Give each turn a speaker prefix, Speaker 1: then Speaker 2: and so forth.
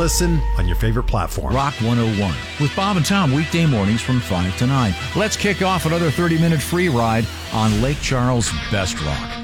Speaker 1: Listen on your favorite platform.
Speaker 2: Rock 101 with Bob and Tom weekday mornings from 5 to 9. Let's kick off another 30-minute free ride on Lake Charles' best rock.